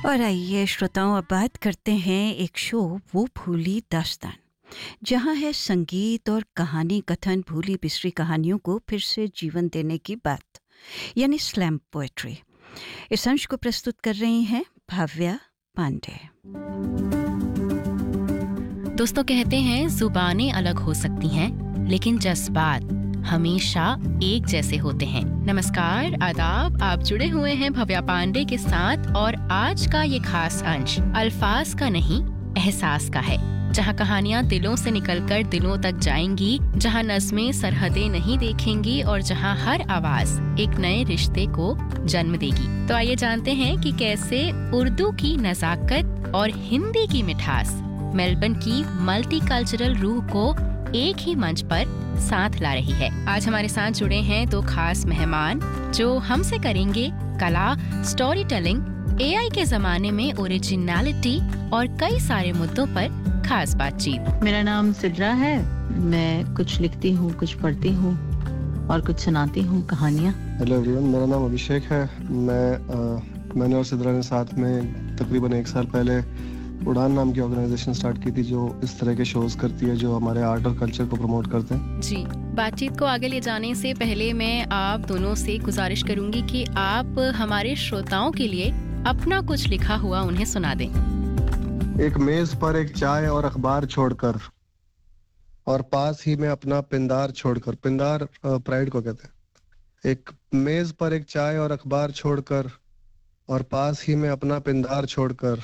और आइए श्रोताओं, अब बात करते हैं एक शो वो भूली दास्तान, जहां है संगीत और कहानी कथन भूली बिसरी कहानियों को फिर से जीवन देने की बात, यानी स्लैम पोएट्री। इस अंश को प्रस्तुत कर रही हैं भव्या पांडे। दोस्तों, कहते हैं जुबानें अलग हो सकती हैं, लेकिन जज्बात हमेशा एक जैसे होते हैं। नमस्कार, आदाब, आप जुड़े हुए हैं भव्या पांडे के साथ और आज का ये खास अंश अल्फाज का नहीं, एहसास का है, जहाँ कहानियाँ दिलों से निकलकर दिलों तक जाएंगी, जहाँ नज़्में सरहदें नहीं देखेंगी और जहाँ हर आवाज एक नए रिश्ते को जन्म देगी। तो आइए जानते हैं कि कैसे उर्दू की नज़ाकत और हिंदी की मिठास मेलबर्न की मल्टीकल्चरल रूह को एक ही मंच पर साथ ला रही है। आज हमारे साथ जुड़े हैं दो खास मेहमान जो हमसे करेंगे कला, स्टोरी टेलिंग, एआई के जमाने में ओरिजिनलिटी और कई सारे मुद्दों पर खास बातचीत। मेरा नाम सिद्रा है। मैं कुछ लिखती हूँ, कुछ पढ़ती हूँ और कुछ सुनाती हूँ कहानियाँ। हेलो एवरीवन, मेरा नाम अभिषेक है। मैंने और सिद्रा ने साथ में तकरीबन 1 साल पहले उड़ान नाम की ऑर्गेनाइजेशन स्टार्ट की थी, जो इस तरह के शोज करती है जो हमारे आर्ट और कल्चर को प्रमोट करते हैं। जी, बातचीत को आगे ले जाने से पहले मैं आप दोनों से गुजारिश करूंगी कि आप हमारे श्रोताओं के लिए अपना कुछ लिखा हुआ उन्हें सुना दें। एक मेज पर एक चाय और अखबार छोड़कर, और पास ही में अपना पिंदार छोड़कर, पिंदार प्राइड को कहते हैं। एक मेज पर एक चाय और अखबार छोड़कर, और पास ही में अपना पिंदार छोड़कर,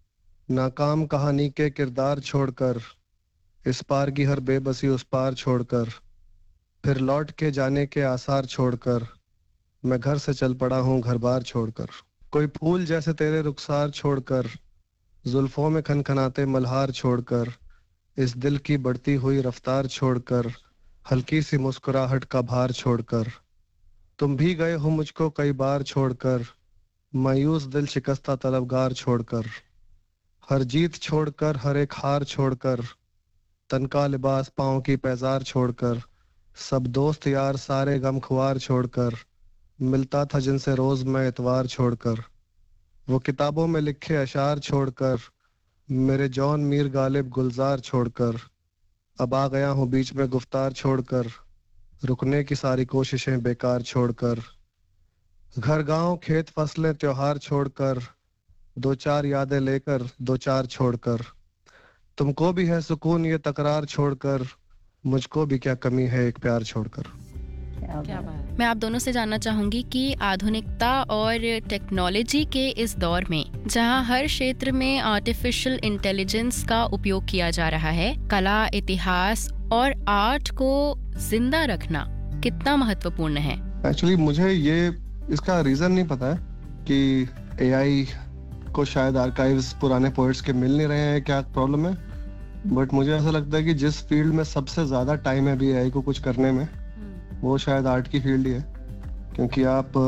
नाकाम कहानी के किरदार छोड़कर, इस पार की हर बेबसी उस पार छोड़कर, फिर लौट के जाने के आसार छोड़कर, मैं घर से चल पड़ा हूँ घर बार छोड़कर। कोई फूल जैसे तेरे रुखसार छोड़कर, जुल्फों में खनखनाते मल्हार छोड़कर, इस दिल की बढ़ती हुई रफ्तार छोड़कर, हल्की सी मुस्कुराहट का भार छोड़कर, तुम भी गए हो मुझको कई बार छोड़कर, मायूस दिल शिकस्ता तलबगार छोड़कर, हर जीत छोड़कर हर एक हार छोड़कर, तन का लिबास पाँव की पैजार छोड़कर, सब दोस्त यार सारे गम खुआर छोड़कर, मिलता था जिनसे रोज मैं इतवार छोड़कर, वो किताबों में लिखे अशार छोड़कर, मेरे जॉन मीर गालिब गुलजार छोड़कर, अब आ गया हूँ बीच में गुफ्तार छोड़कर, रुकने की सारी कोशिशें बेकार छोड़कर, घर गांव खेत फसलें त्योहार छोड़कर, 2-4 यादें लेकर 2-4 छोड़कर, तुमको भी है सुकून ये तकरार छोड़कर, मुझको भी क्या कमी है एक प्यार छोड़कर। क्या बात। मैं आप दोनों से जानना चाहूंगी कि आधुनिकता और टेक्नोलॉजी के इस दौर में, जहां हर क्षेत्र में आर्टिफिशियल इंटेलिजेंस का उपयोग किया जा रहा है, कला, इतिहास और आर्ट को जिंदा रखना कितना महत्वपूर्ण है? एक्चुअली मुझे ये इसका रीजन नहीं पता है कि एआई को शायद आर्काइव्स पुराने पोएट्स के मिल नहीं रहे हैं, क्या प्रॉब्लम है। बट मुझे ऐसा लगता है कि जिस फील्ड में सबसे ज्यादा टाइम है अभी एआई को कुछ करने में, वो शायद आर्ट की फील्ड ही है। क्योंकि आप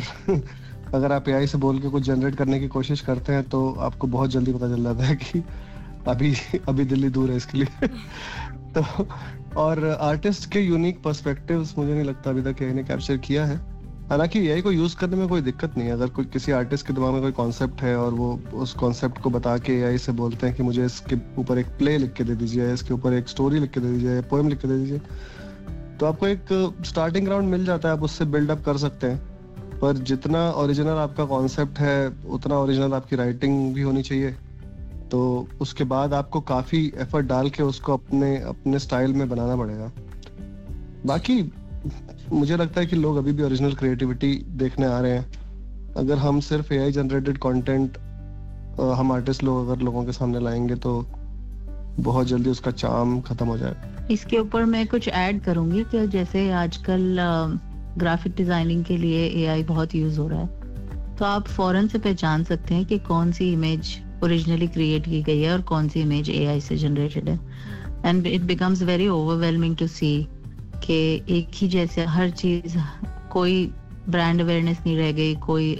अगर आप एआई से बोल के कुछ जनरेट करने की कोशिश करते हैं तो आपको बहुत जल्दी पता चल जाता है कि अभी दिल्ली दूर है इसके लिए। तो और आर्टिस्ट के यूनिक पर्सपेक्टिव्स मुझे नहीं लगता अभी तक एआई ने कैप्चर किया है। हालांकि एआई को यूज करने में कोई दिक्कत नहीं है। अगर कोई किसी आर्टिस्ट के दिमाग में कोई कॉन्सेप्ट है और वो उस कॉन्सेप्ट को बता के एआई से बोलते हैं कि मुझे इसके ऊपर एक प्ले लिख के दे दीजिए, इसके ऊपर एक स्टोरी लिख के दे दीजिए, पोएम लिख के दे दीजिए, तो आपको एक स्टार्टिंग ग्राउंड मिल जाता है, आप उससे बिल्डअप कर सकते हैं। पर जितना ओरिजिनल आपका कॉन्सेप्ट है उतना ओरिजिनल आपकी राइटिंग भी होनी चाहिए। तो उसके बाद आपको काफी एफर्ट डाल के उसको अपने स्टाइल में बनाना पड़ेगा। बाकी मुझे लगता है कि लोग अभी भी ओरिजिनल क्रिएटिविटी देखने आ रहे हैं। अगर हम सिर्फ एआई जनरेटेड कंटेंट हम आर्टिस्ट लोग अगर लोगों के सामने लाएंगे तो बहुत जल्दी उसका चार्म खत्म हो जाएगा। इसके ऊपर मैं कुछ ऐड करूंगी कि जैसे आजकल ग्राफिक डिजाइनिंग के लिए एआई बहुत यूज हो रहा है, तो आप फौरन से पहचान सकते हैं कि कौन सी इमेज ओरिजिनली क्रिएट की गई है और कौन सी इमेज एआई से जनरेटेड है। And it becomes very overwhelming to सी कि एक ही जैसे हर चीज, कोई ब्रांड अवेयरनेस नहीं रह गई, कोई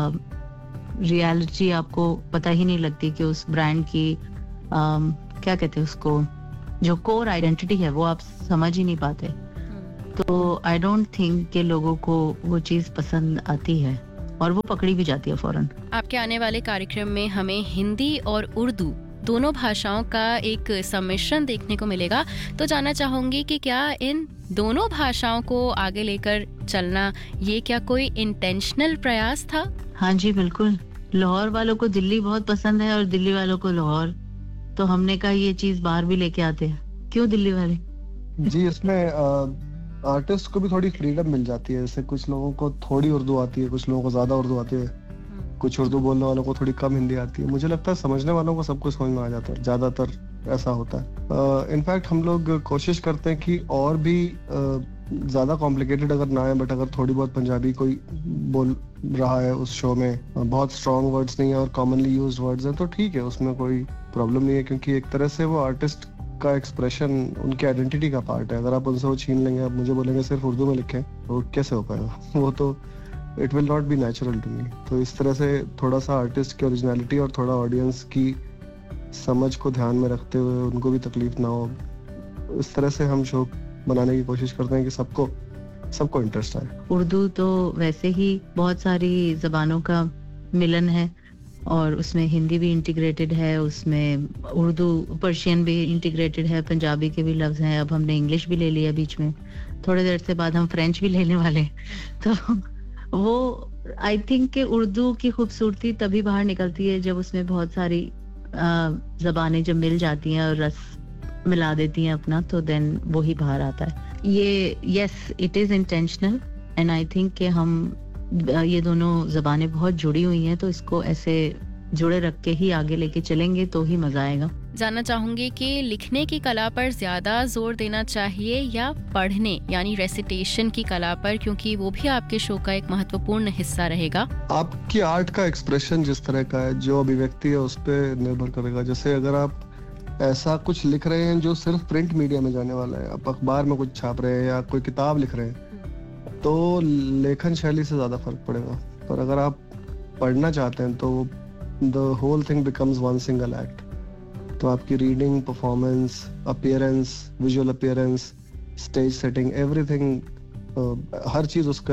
रियलिटी आपको पता ही नहीं लगती कि उस ब्रांड की क्या कहते हैं उसको, जो कोर आइडेंटिटी है वो आप समझ ही नहीं पाते। तो आई डोंट थिंक कि लोगों को वो चीज पसंद आती है। और वो पकड़ी भी जाती है फौरन। आपके आने वाले कार्यक्रम में हमें हिंदी और उर्दू दोनों भाषाओं का एक सम्मिश्रण देखने को मिलेगा, तो जानना चाहूंगी कि क्या इन दोनों भाषाओं को आगे लेकर चलना ये क्या कोई इंटेंशनल प्रयास था? हाँ जी बिल्कुल। लाहौर वालों को दिल्ली बहुत पसंद है और दिल्ली वालों को लाहौर, तो हमने कहा ये चीज बाहर भी लेके आते हैं। क्यों दिल्ली वाले? जी, इसमें आर्टिस्ट को भी थोड़ी फ्रीडम मिल जाती है। जैसे कुछ लोगों को थोड़ी उर्दू आती है, कुछ लोगों को ज्यादा उर्दू आती है, कुछ उर्दू बोलने वालों को थोड़ी कम हिंदी आती है। मुझे लगता है समझने वालों को सब कुछ समझ में आ जाता है, ज्यादातर ऐसा होता है। इनफैक्ट हम लोग कोशिश करते हैं कि और भी ज्यादा कॉम्प्लिकेटेड अगर ना है, बट अगर थोड़ी बहुत पंजाबी कोई बोल रहा है उस शो में, बहुत स्ट्रॉन्ग वर्ड्स नहीं है और कॉमनली यूज्ड वर्ड्स हैं, तो ठीक है, उसमें कोई प्रॉब्लम नहीं है, क्योंकि एक तरह से वो आर्टिस्ट का एक्सप्रेशन उनकी आइडेंटिटी का पार्ट है। अगर आप उनसे वो छीन लेंगे, आप मुझे बोलेंगे सिर्फ उर्दू में लिखें, तो कैसे हो पाएगा? वो तो it will not be natural to me. तो इस तरह से थोड़ा सा आर्टिस्ट की ओरिजिनलिटी और थोड़ा ऑडियंस की समझ को ध्यान में रखते हुए, उनको भी तकलीफ ना हो, इस तरह से हम शो बनाने की कोशिश करते हैं कि सबको इंटरेस्ट आए। उर्दू तो वैसे ही बहुत सारी जबानों का मिलन है और उसमें हिंदी भी इंटीग्रेटेड है, उसमें उर्दू पर्शियन भी इंटीग्रेटेड है, पंजाबी के भी लफ्ज हैं, अब हमने इंग्लिश भी ले लिया बीच में, थोड़ी देर से बाद हम फ्रेंच भी लेने वाले हैं। तो वो आई थिंक कि उर्दू की खूबसूरती तभी बाहर निकलती है जब उसमें बहुत सारी जबानें जब मिल जाती हैं और रस मिला देती हैं अपना, तो देन वो ही बाहर आता है। ये yes it is intentional and I think कि हम ये दोनों जबानें बहुत जुड़ी हुई हैं, तो इसको ऐसे जुड़े रख के ही आगे लेके चलेंगे तो ही मजा आएगा। जानना चाहूंगी कि लिखने की कला पर ज्यादा जोर देना चाहिए या पढ़ने यानी रेसिटेशन की कला पर, क्योंकि वो भी आपके शो का एक महत्वपूर्ण हिस्सा रहेगा। आपकी आर्ट का एक्सप्रेशन जिस तरह का है, जो अभिव्यक्ति है, उस पर निर्भर करेगा। जैसे अगर आप ऐसा कुछ लिख रहे हैं जो सिर्फ प्रिंट मीडिया में जाने वाला है, आप अखबार में कुछ छाप रहे हैं या कोई किताब लिख रहे हैं, तो लेखन शैली से ज्यादा फर्क पड़ेगा। पर अगर आप पढ़ना चाहते हैं तो the whole thing becomes one single act. तो आपकी reading, performance, appearance, visual appearance, stage setting, everything, हर चीज उसका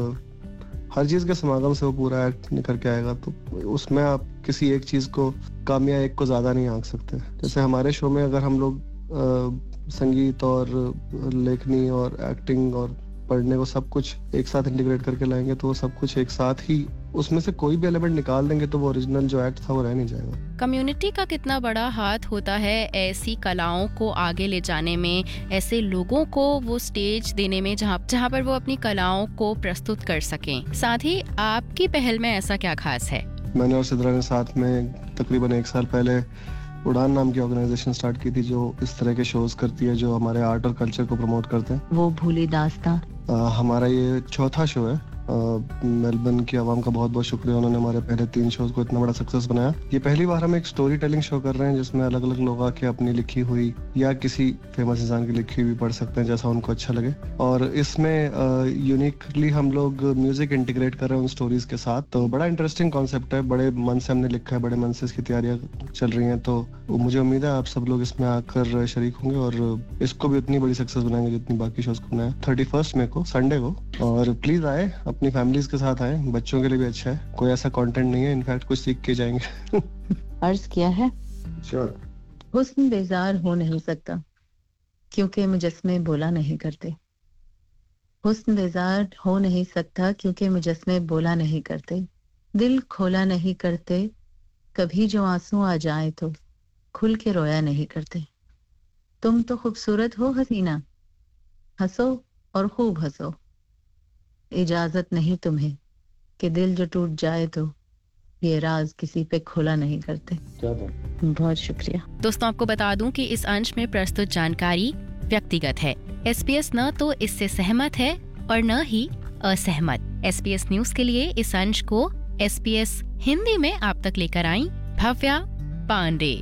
हर चीज के समागम से वो पूरा एक्ट निकल के आएगा। तो उसमें आप किसी एक चीज को कम या एक को ज्यादा नहीं आंक सकते। जैसे हमारे शो में अगर हम लोग संगीत और लेखनी और एक्टिंग और पढ़ने को सब कुछ एक साथ इंटीग्रेट करके लाएंगे, तो वो सब कुछ एक साथ ही, उसमें से कोई भी एलिमेंट निकाल देंगे तो वो ओरिजिनल जो एक्ट था वो रह नहीं जाएगा। कम्युनिटी का कितना बड़ा हाथ होता है ऐसी कलाओं को आगे ले जाने में, ऐसे लोगों को वो स्टेज देने में जहाँ पर वो अपनी कलाओं को प्रस्तुत कर सकें। साथ ही आपकी पहल में ऐसा क्या खास है? मैंने और सिद्रा ने साथ में तकरीबन 1 साल पहले उड़ान नाम की ऑर्गेनाइजेशन स्टार्ट की थी, जो इस तरह के शोज करती है जो हमारे आर्ट और कल्चर को प्रमोट करते हैं। वो भूली दास्तां हमारा ये 4था शो है। मेलबर्न की आवाम का बहुत बहुत शुक्रिया, उन्होंने हमारे पहले 3 शोज को इतना बड़ा सक्सेस बनाया। ये पहली बार हम एक स्टोरी टेलिंग शो कर रहे हैं जिसमें अलग अलग लोग आके अपनी लिखी हुई या किसी फेमस इंसान की लिखी हुई पढ़ सकते हैं जैसा उनको अच्छा लगे। और इसमें यूनिकली हम लोग म्यूजिक इंटीग्रेट कर रहे हैं उन स्टोरीज के साथ। तो बड़ा इंटरेस्टिंग कॉन्सेप्ट है, बड़े मन से हमने लिखा है, बड़े मन से इसकी तैयारियां चल रही हैं। तो मुझे उम्मीद है आप सब लोग इसमें आकर शरीक होंगे और इसको भी उतनी बड़ी सक्सेस बनाएंगे जितनी बाकी शोज को बनाया। 31 मई को संडे को, और प्लीज आए, अपनी फैमिलीज के साथ आए, बच्चों के लिए भी अच्छा है। कोई ऐसा कंटेंट नहीं है, इनफैक्ट कुछ सीख के जाएंगे। अर्ज किया है श्योर। हुस्न बेजार हो नहीं सकता क्योंकि मुजस्मे बोला नहीं करते। हुस्न बेजार हो नहीं सकता क्योंकि मुजस्मे बोला नहीं करते। दिल खोला नहीं करते, कभी जो आंसू आ जाए तो खुल के रोया नहीं करते। तुम तो खूबसूरत हो हसीना, हंसो और खूब हंसो। इजाजत नहीं तुम्हें कि दिल जो टूट जाए तो ये राज किसी पे खुला नहीं करते। बहुत शुक्रिया। दोस्तों, आपको बता दूं कि इस अंश में प्रस्तुत जानकारी व्यक्तिगत है। SBS न तो इससे सहमत है और न ही असहमत। SBS न्यूज के लिए इस अंश को SBS हिंदी में आप तक लेकर आई भव्या पांडे।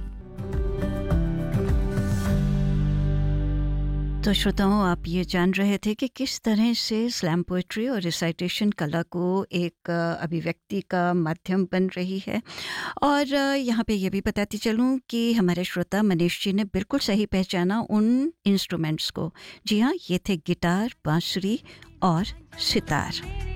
तो श्रोताओं, आप ये जान रहे थे कि किस तरह से स्लैम पोएट्री और रिसाइटेशन कला को एक अभिव्यक्ति का माध्यम बन रही है। और यहाँ पे ये भी बताती चलूँ कि हमारे श्रोता मनीष जी ने बिल्कुल सही पहचाना उन इंस्ट्रूमेंट्स को। जी हाँ, ये थे गिटार, बांसुरी और सितार।